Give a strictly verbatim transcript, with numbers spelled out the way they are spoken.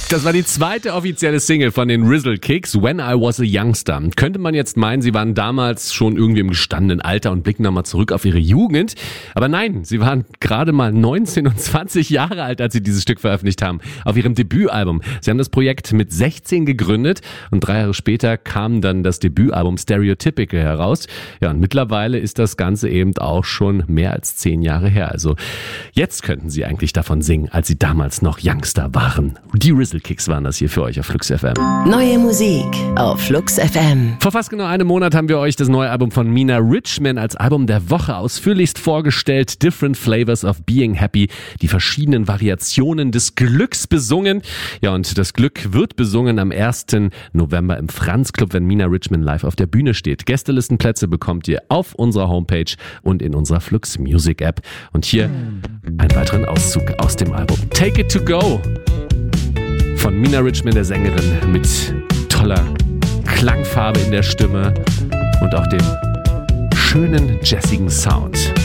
Das war die zweite offizielle Single von den Rizzle Kicks, When I Was a Youngster. Könnte man jetzt meinen, sie waren damals schon irgendwie im gestandenen Alter und blicken nochmal zurück auf ihre Jugend. Aber nein, sie waren gerade mal neunzehn und zwanzig Jahre alt, als sie dieses Stück veröffentlicht haben, auf ihrem Debütalbum. Sie haben das Projekt mit sechzehn gegründet und drei Jahre später kam dann das Debütalbum Stereotypical heraus. Ja, und mittlerweile ist das Ganze eben auch schon mehr als zehn Jahre her. Also jetzt könnten sie eigentlich davon singen, als sie damals noch Youngster waren. Die Rizzle Kicks waren das hier für euch auf Flux F M. Neue Musik auf Flux F M. Vor fast genau einem Monat haben wir euch das neue Album von Mina Richman als Album der Woche ausführlichst vorgestellt. Different Flavors of Being Happy. Die verschiedenen Variationen des Glücks besungen. Ja, und das Glück wird besungen am ersten November im Franz Club, wenn Mina Richman live auf der Bühne steht. Gästelistenplätze bekommt ihr auf unserer Homepage und in unserer Flux Music App. Und hier einen weiteren Auszug aus dem Album. Take It To Go von Mina Richman, der Sängerin, mit toller Klangfarbe in der Stimme und auch dem schönen jazzigen Sound.